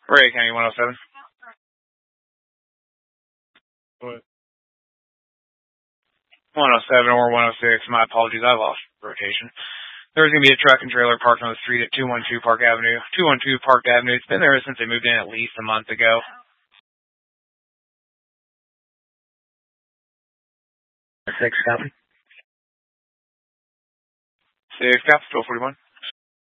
Ray County 107. What? 107 or 106. My apologies, I lost rotation. There's going to be a truck and trailer parked on the street at 212 Park Avenue. 212 Park Avenue. It's been there since they moved in at least a month ago. 6 copy. 6 copy, 1241.